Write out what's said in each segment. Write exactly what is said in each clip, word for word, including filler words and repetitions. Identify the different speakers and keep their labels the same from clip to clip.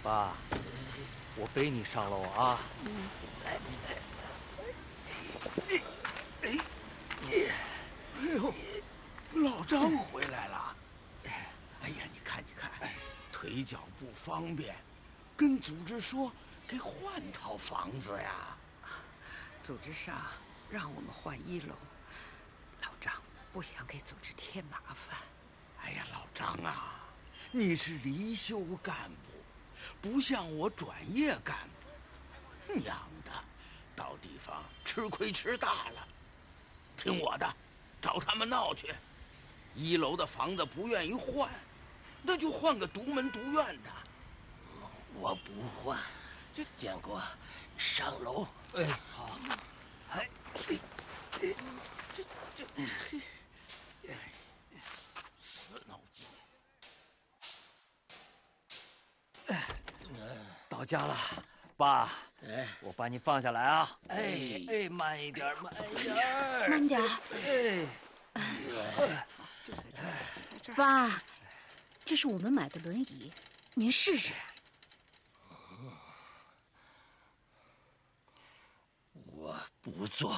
Speaker 1: 爸，我背你上楼啊！来，
Speaker 2: 哎哎哎！哎呦，老张回来了！哎呀，你看，你看，腿脚不方便，跟组织说给换套房子呀。
Speaker 3: 组织上让我们换一楼，老张不想给组织添麻烦。
Speaker 2: 哎呀，老张啊，你是离休干部，不像我转业干部，娘的，到地方吃亏吃大了。听我的，找他们闹去。一楼的房子不愿意换，那就换个独门独院的。
Speaker 4: 我不换，就建国上楼。
Speaker 1: 哎，好。哎，哎，哎，
Speaker 2: 这这，哎，死脑筋。
Speaker 1: 到家了，爸。
Speaker 4: 哎，
Speaker 1: 我把你放下来啊！哎哎，慢一点，慢一点，
Speaker 5: 慢点。
Speaker 1: 哎，
Speaker 3: 就在这儿，在这儿。
Speaker 5: 爸，这是我们买的轮椅，您试试。
Speaker 4: 我不坐。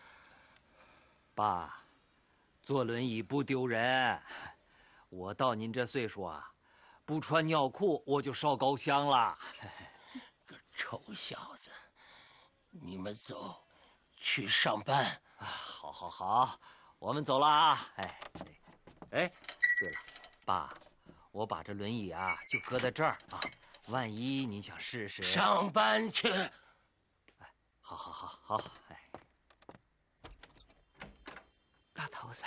Speaker 1: 爸，坐轮椅不丢人。我到您这岁数啊，不穿尿裤我就烧高香了。
Speaker 4: 个臭小子，你们走，去上班。
Speaker 1: 啊，好，好，好，我们走了啊！哎，哎，对了，爸，我把这轮椅啊就搁在这儿啊，万一你想试试。
Speaker 4: 上班去。
Speaker 1: 哎，好，好，好，好，哎。
Speaker 3: 老头子，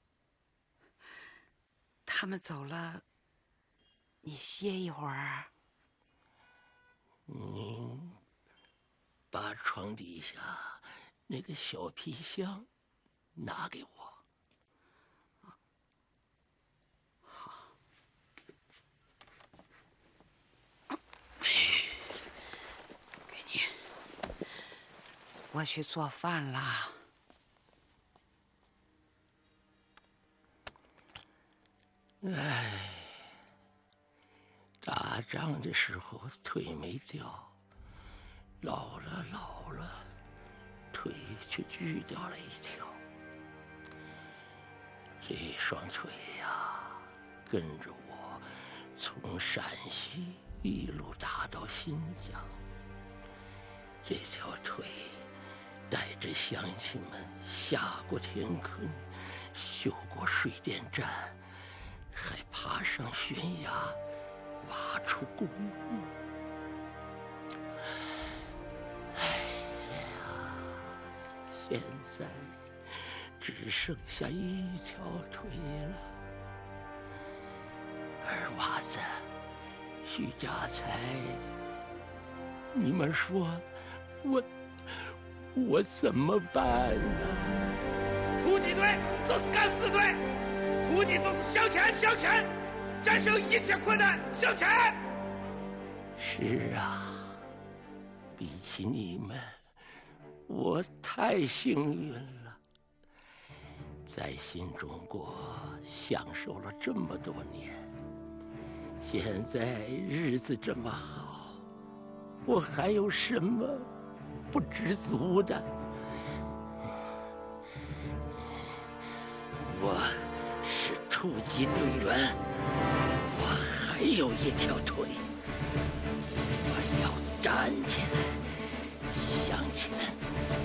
Speaker 3: 他们走了，你歇一会儿。
Speaker 4: 您把床底下那个小皮箱拿给我。
Speaker 3: 好。给你。我去做饭啦。
Speaker 4: 唉，打仗的时候腿没掉，老了老了，腿却锯掉了一条。这双腿呀，跟着我从陕西一路打到新疆。这条腿带着乡亲们下过田坑，修过水电站，还爬上悬崖，挖出公路。哎呀，现在只剩下一条腿了。二娃子，徐家财，你们说我我怎么办呢？
Speaker 6: 突击队就是敢死队，突击就是向前向前，战胜一切困难向前。
Speaker 4: 是啊，比起你们，我太幸运了，在新中国享受了这么多年，现在日子这么好，我还有什么不知足的？我是突击队员，我还有一条腿，我要站起来。